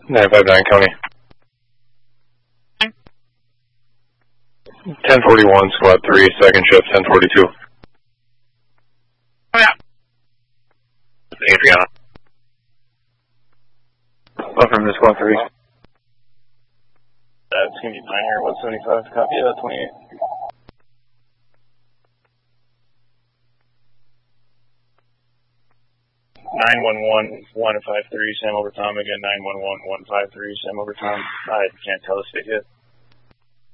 959 County. 1041 Squad 3, second shift, 1042. Oh, yeah. Adriana. Welcome to Squad 3. It's going to be Pioneer 175, copy of 28. 911-153, Sam over Tom again, 911-153, Sam over Tom. I can't tell the state yet.